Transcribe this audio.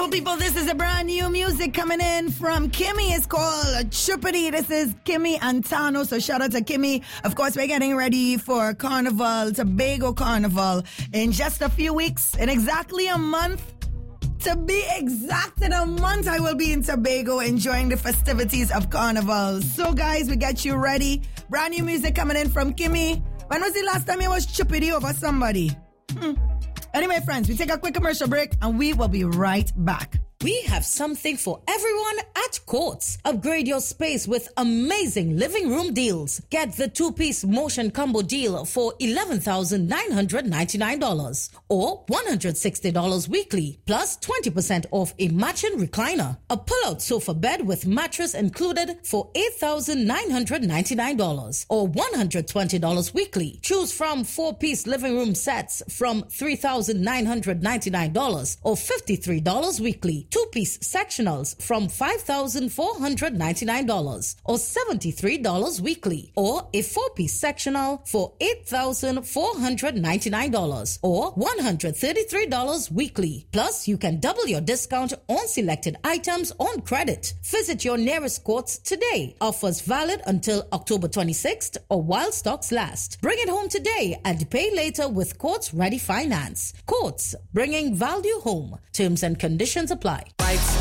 Beautiful people, this is a brand new music coming in from Kimmy. It's called Chupity. This is Kimmy Antano, so shout out to Kimmy. Of course, we're getting ready for Carnival, Tobago Carnival, in just a few weeks, in exactly a month. To be exact, in a month I will be in Tobago enjoying the festivities of Carnival. So guys, we got you ready. Brand new music coming in from Kimmy. When was the last time you was Chupity over somebody? Anyway, friends, we take a quick commercial break and we will be right back. We have something for everyone at Courts. Upgrade your space with amazing living room deals. Get the 2-piece motion combo deal for $11,999 or $160 weekly, plus 20% off a matching recliner. A pull-out sofa bed with mattress included for $8,999 or $120 weekly. Choose from 4-piece living room sets from $3,999 or $53 weekly. 2-piece sectionals from $5,499 or $73 weekly, or a 4-piece sectional for $8,499 or $133 weekly. Plus, you can double your discount on selected items on credit. Visit your nearest Courts today. Offers valid until October 26th or while stocks last. Bring it home today and pay later with Courts Ready Finance. Courts, bringing value home. Terms and conditions apply.